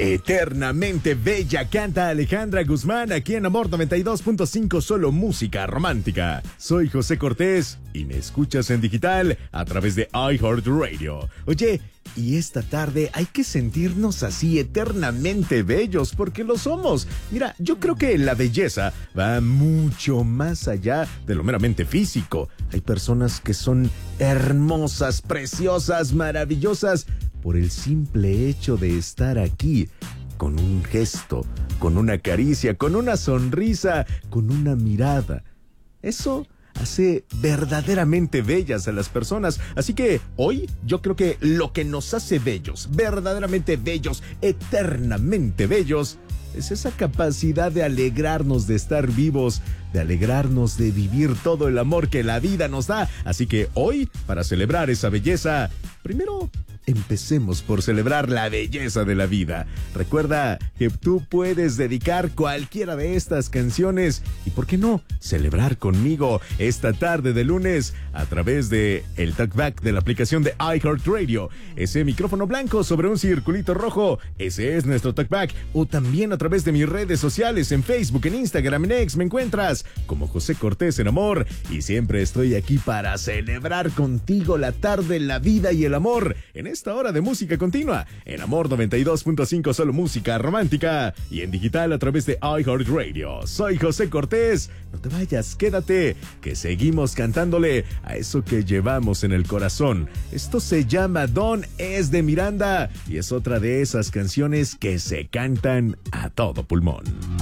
Eternamente bella, canta Alejandra Guzmán aquí en Amor 92.5, solo música romántica. Soy José Cortés y me escuchas en digital a través de iHeartRadio. Oye, y esta tarde hay que sentirnos así eternamente bellos, porque lo somos. Mira, yo creo que la belleza va mucho más allá de lo meramente físico. Hay personas que son hermosas, preciosas, maravillosas, por el simple hecho de estar aquí, con un gesto, con una caricia, con una sonrisa, con una mirada. Eso hace verdaderamente bellas a las personas. Así que hoy yo creo que lo que nos hace bellos, verdaderamente bellos, eternamente bellos, es esa capacidad de alegrarnos de estar vivos, de alegrarnos de vivir todo el amor que la vida nos da. Así que hoy, para celebrar esa belleza, primero empecemos por celebrar la belleza de la vida. Recuerda que tú puedes dedicar cualquiera de estas canciones y, ¿por qué no?, celebrar conmigo esta tarde de lunes a través de el talkback de la aplicación de iHeartRadio. Ese micrófono blanco sobre un circulito rojo, ese es nuestro talkback. O también a través de mis redes sociales, en Facebook, en Instagram, en X, me encuentras como José Cortés en Amor. Y siempre estoy aquí para celebrar contigo la tarde, la vida y el amor en esta hora de música continua, en Amor 92.5, solo música romántica, y en digital a través de iHeartRadio. Soy José Cortés. No te vayas, quédate, que seguimos cantándole a eso que llevamos en el corazón. Esto se llama Don, es de Miranda, y es otra de esas canciones que se cantan a todo pulmón.